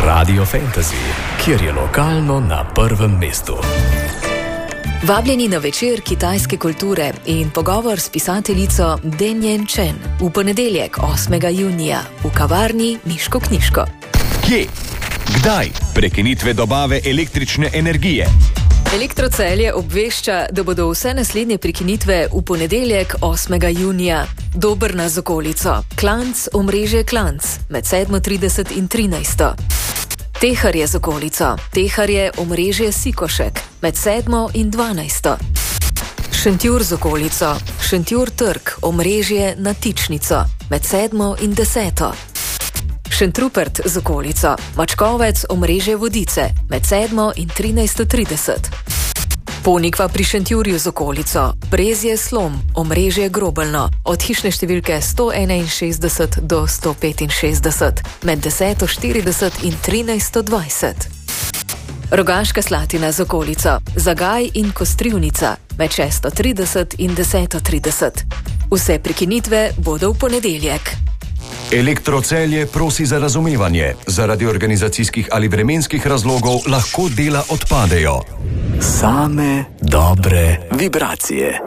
Radio Fantasy, kjer je lokalno na prvem mestu. Vabljeni na večer kitajske kulture in pogovor s pisateljico Denjen Chen v ponedeljek 8. junija v kavarni Miško Knjiško. Kje? Kdaj? Prekinitve dobave električne energije. Elektrocelje obvešča, da bodo vse naslednje prekinitve v ponedeljek 8. junija. Dobrna z okolico. Klanc, omrežje Klanc med 7:30 in 13. Teharje z okolico. Teharje, omrežje Sikošek med 7 in 12. Šentjur z okolico. Šentjur trg, omrežje na Tičnico med 7 in 10. Šentrupert z okolico. Mačkovec, omrežje Vodice med 7 in 13:30. Ponikva pri Šentjurju z okolico. Brezje Slom, omrežje Grobelno od hišne številke 161 do 165 med 10:40 in 13:20. Rogaška Slatina z okolico. Zagaj in Kostrivnica med 6:30 in 10:30. Vse prekinitve bodo v ponedeljek. Elektrocelje prosi za razumevanje. Zaradi organizacijskih ali vremenskih razlogov lahko dela odpadejo. Same dobre vibracije.